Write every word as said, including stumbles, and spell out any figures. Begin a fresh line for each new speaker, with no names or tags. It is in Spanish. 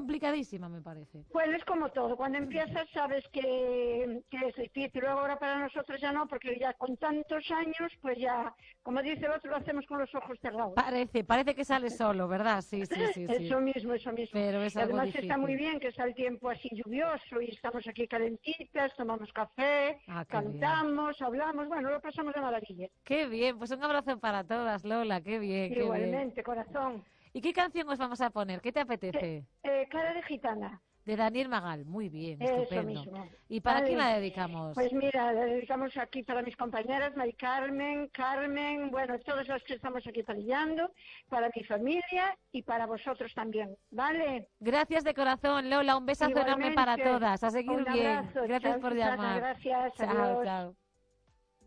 complicadísima, me parece.
Pues es como todo, cuando empiezas sabes que, que es difícil, luego ahora para nosotros ya no, porque ya con tantos años, pues ya, como dice el otro, lo hacemos con los ojos cerrados.
Parece, parece que sale solo, ¿verdad? Sí, sí, sí. sí.
Eso mismo, eso mismo.
Pero es
y
algo
además
difícil.
está muy bien que está el tiempo así lluvioso y estamos aquí calentitas, tomamos café,
Ah, qué
cantamos, bien. hablamos, bueno, lo pasamos de maravilla.
Qué bien, pues un abrazo para todas, Lola, qué bien,
Igualmente,
qué bien.
corazón.
¿Y qué canción os vamos a poner? ¿Qué te apetece?
Eh, eh, Clara de Gitana.
De Daniel Magal, muy bien,
Eso
estupendo.
mismo.
¿Y para
Vale.
quién la dedicamos?
Pues mira, la dedicamos aquí para mis compañeras, Mari Carmen, Carmen, bueno, todas las que estamos aquí trabajando, para mi familia y para vosotros también, ¿vale?
Gracias de corazón, Lola, un besazo
Igualmente.
enorme para todas, a seguir
Un
bien.
abrazo.
Gracias
Chao,
por
Susana,
llamar.
gracias,
Chao,
adiós.
chao.